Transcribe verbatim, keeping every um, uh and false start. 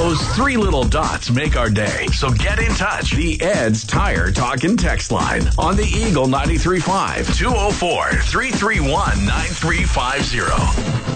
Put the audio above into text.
Those three little dots make our day. So get in touch. The Ed's Tire Talk and Text line on the Eagle ninety-three point five, two oh four, three three one, nine three five zero.